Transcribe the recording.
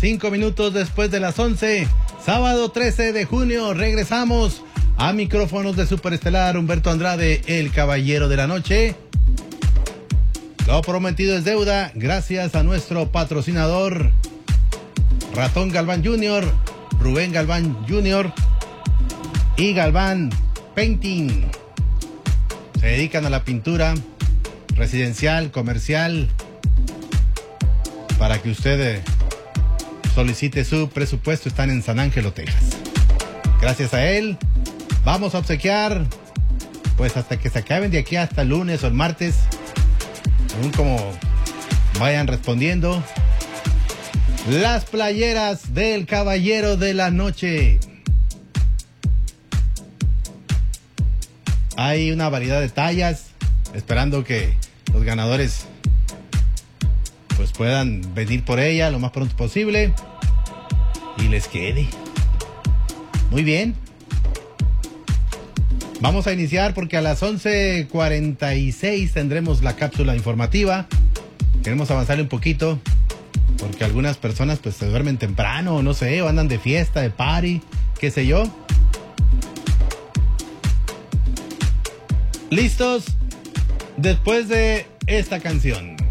5 minutos después de las 11, sábado 13 de junio, regresamos a micrófonos de Superestelar. Humberto Andrade, el caballero de la noche. Lo prometido es deuda, gracias a nuestro patrocinador Ratón Galván Jr., Rubén Galván Jr. y Galván Painting. Se dedican a la pintura residencial, comercial, para que usted solicite su presupuesto. Están en San Ángelo, Texas. Gracias a él vamos a obsequiar, pues hasta que se acaben de aquí hasta el lunes o el martes, según como vayan respondiendo, las playeras del caballero de la noche. Hay una variedad de tallas, esperando que los ganadores pues puedan venir por ella lo más pronto posible y les quede. Muy bien. Vamos a iniciar porque a las 11:46 tendremos la cápsula informativa. Queremos avanzarle un poquito porque algunas personas pues se duermen temprano, no sé, o andan de fiesta, de party, qué sé yo. ¿Listos? Después de esta canción.